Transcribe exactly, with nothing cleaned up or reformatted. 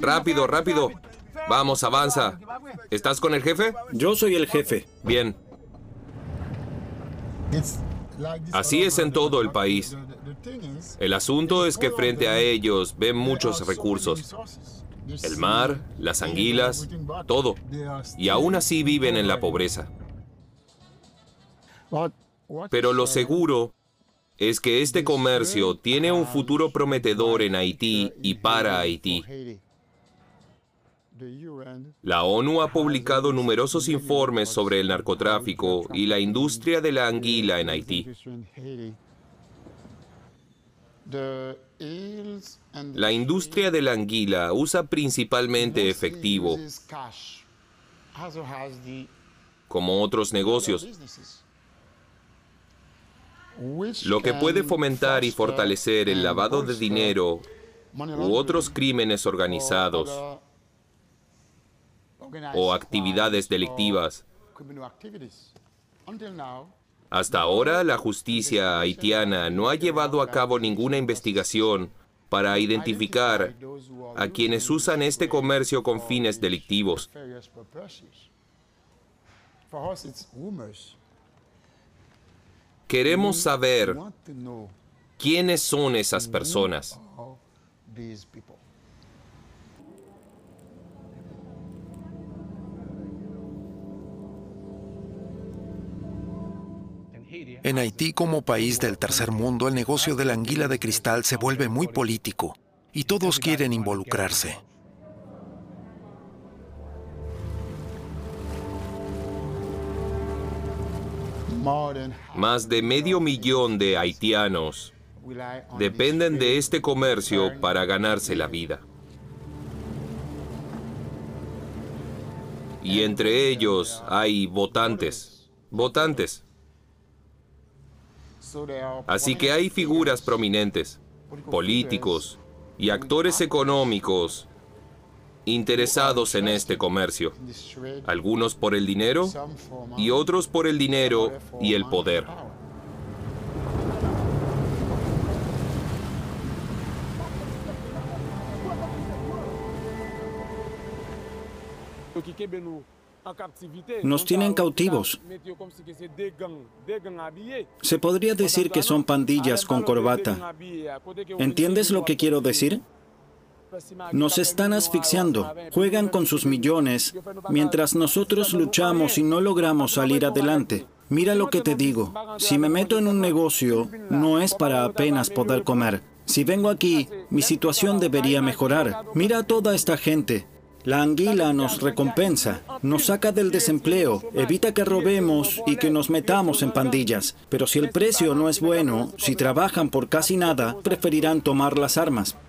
Rápido, rápido. Vamos, avanza. ¿Estás con el jefe? Yo soy el jefe. Bien. Así es en todo el país. El asunto es que frente a ellos ven muchos recursos. El mar, las anguilas, todo. Y aún así viven en la pobreza. Pero lo seguro es que este comercio tiene un futuro prometedor en Haití y para Haití. La ONU ha publicado numerosos informes sobre el narcotráfico y la industria de la anguila en Haití. La industria de la anguila usa principalmente efectivo, como otros negocios, lo que puede fomentar y fortalecer el lavado de dinero u otros crímenes organizados o actividades delictivas. Hasta ahora, la justicia haitiana no ha llevado a cabo ninguna investigación para identificar a quienes usan este comercio con fines delictivos. Queremos saber quiénes son esas personas. En Haití, como país del tercer mundo, el negocio de la anguila de cristal se vuelve muy político y todos quieren involucrarse. Más de medio millón de haitianos dependen de este comercio para ganarse la vida. Y entre ellos hay votantes, votantes. Así que hay figuras prominentes, políticos y actores económicos interesados en este comercio. Algunos por el dinero y otros por el dinero y el poder. Nos tienen cautivos. Se podría decir que son pandillas con corbata. ¿Entiendes lo que quiero decir? Nos están asfixiando, juegan con sus millones, mientras nosotros luchamos y no logramos salir adelante. Mira lo que te digo, si me meto en un negocio, no es para apenas poder comer. Si vengo aquí, mi situación debería mejorar. Mira a toda esta gente. La anguila nos recompensa, nos saca del desempleo, evita que robemos y que nos metamos en pandillas. Pero si el precio no es bueno, si trabajan por casi nada, preferirán tomar las armas.